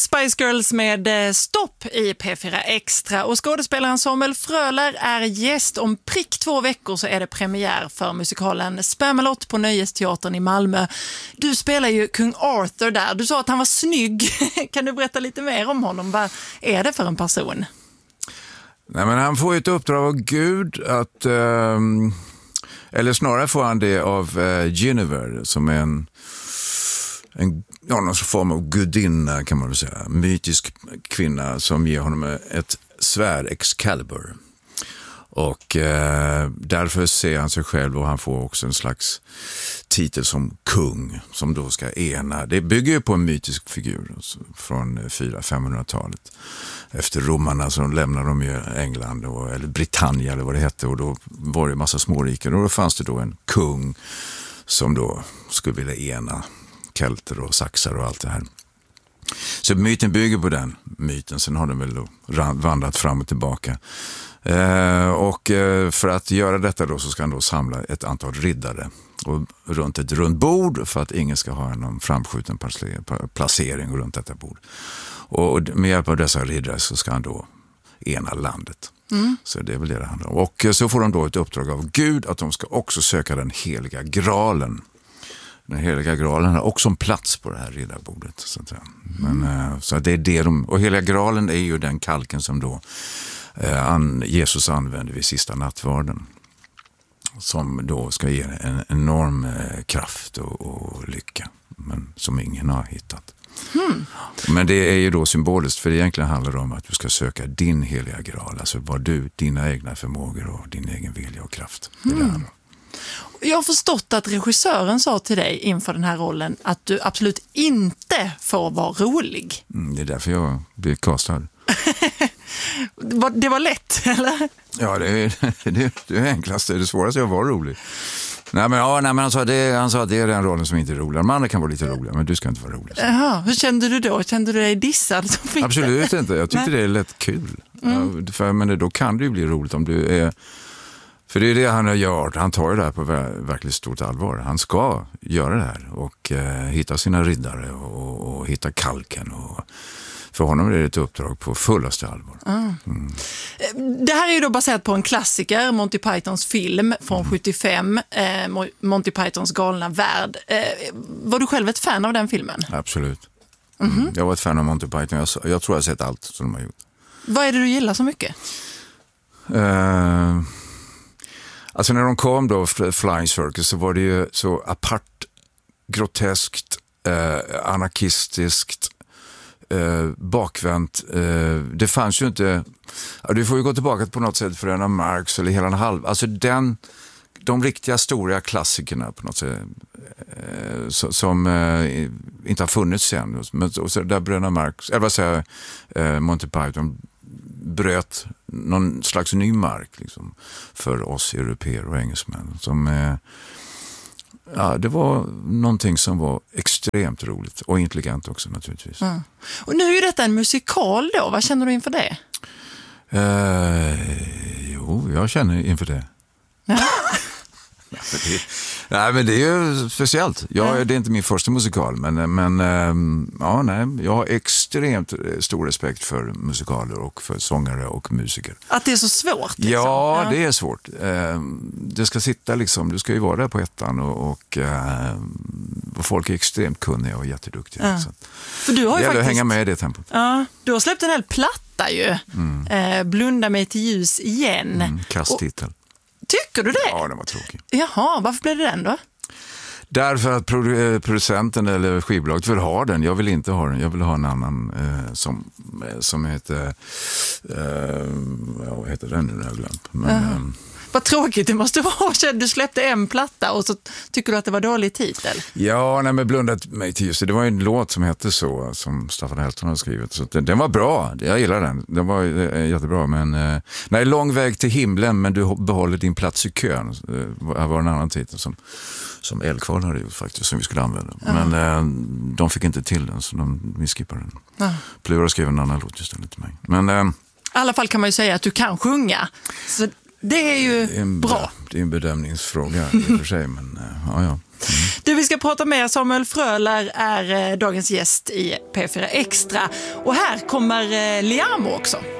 Spice Girls med Stopp i P4 Extra, och skådespelaren Samuel Fröler är gäst. Om prick 2 veckor så är det premiär för musikalen Spamalot på Nöjesteatern i Malmö. Du spelar ju kung Arthur där. Du sa att han var snygg. Kan du berätta lite mer om honom? Vad är det för en person? Nej, men han får ett uppdrag av Gud att, eller snarare får han det av Guinevere, som är någon form av gudinna, kan man väl säga. Mytisk kvinna som ger honom ett svärd, Excalibur. Och därför ser han sig själv, och han får också en slags titel som kung, som då ska ena. Det bygger ju på en mytisk figur från 400-500-talet. Efter romarna så lämnade de ju England, eller Britannia eller vad det hette, och då var det en massa småriken, och då fanns det då en kung som då skulle vilja ena kelter och saxar och allt det här. Så myten bygger på den myten. Sen har den väl då vandrat fram och tillbaka. Och för att göra detta då så ska han då samla ett antal riddare och runt ett runt bord, för att ingen ska ha någon framskjuten placering runt detta bord. Och med hjälp av dessa riddare så ska han då ena landet. Så det är väl det handlar om. Och så får de då ett uppdrag av Gud att de ska också söka den heliga graalen. Den heliga graalen har också en plats på det här riddarbordet. Så det är det och heliga graalen är ju den kalken som då Jesus använde vid sista nattvarden. Som då ska ge en enorm kraft och lycka. Men som ingen har hittat. Men det är ju då symboliskt, för det egentligen handlar om att du ska söka din heliga graal. Alltså dina egna förmågor och din egen vilja och kraft. Det är det handlar om. Jag har förstått att regissören sa till dig inför den här rollen att du absolut inte får vara rolig. Det är därför jag blev castad. Det var lätt, eller? Ja, det är enklast. Det är det svåraste att vara rolig. Nej, men han sa att det är den rollen som inte är rolig. De andra kan vara lite roliga, men du ska inte vara rolig. Jaha, hur kände du då? Kände du dig dissad? Absolut inte. Jag tyckte det är lätt kul. Men då kan det ju bli roligt om du är... För det är det han har gjort. Han tar ju det här på verkligt stort allvar. Han ska göra det här och hitta sina riddare och hitta kalken. Och för honom är det ett uppdrag på fullaste allvar. Det här är ju då baserat på en klassiker, Monty Pythons film från 75, Monty Pythons galna värld. Var du själv ett fan av den filmen? Absolut. Jag var ett fan av Monty Python. Jag tror jag har sett allt som de har gjort. Vad är det du gillar så mycket? Alltså när de kom då, Flying Circus, så var det ju så apart, groteskt, anarkistiskt, bakvänt. Det fanns ju inte... Du får ju gå tillbaka på något sätt för Bröderna Marx eller hela en halv... Alltså de riktiga stora klassikerna på något sätt som inte har funnits sen. Men så där Bröderna Marx, eller vad säger Monty Python bröt någon slags ny mark liksom, för oss europeer och engelsmän. Det var någonting som var extremt roligt och intelligent också naturligtvis. Och nu är ju detta en musikal då. Vad känner du inför det? Jo, jag känner inför det. Nej, men det är ju speciellt. Det är inte min första musikal, men jag har extremt stor respekt för musikaler och för sångare och musiker. Att det är så svårt? Liksom. Ja, det är svårt. Det ska sitta liksom, du ska ju vara där på ettan och folk är extremt kunniga och jätteduktiga. Så för du har ju faktiskt hänga med i det tempot. Ja, du har släppt en hel platta ju. Blunda mig till ljus igen. Kasttitel. Tycker du det? Ja, den var tråkig. Jaha, varför blev det den då? Därför att producenten eller skivbolaget vill ha den. Jag vill inte ha den. Jag vill ha en annan som heter... vad heter den nu? Jag har glömt. Men, vad tråkigt det måste vara. Du släppte en platta och så tycker du att det var dålig titel. Ja, nej, men blundat mig till just det. Det var en låt som hette så, som Staffan Helton har skrivit. Så den var bra. Jag gillar den. Den var jättebra. Men lång väg till himlen, men du behåller din plats i kön. Det var en annan titel som Eldkvarn hade gjort faktiskt, som vi skulle använda. Men de fick inte till den, så vi skippade den. Plura skrev en annan låt istället till mig. Men i alla fall kan man ju säga att du kan sjunga. Så det är ju bra. Det är en bedömningsfråga i och för sig, men ja. Du, vi ska prata med Samuel Fröler är dagens gäst i P4 Extra. Och här kommer Liamo också.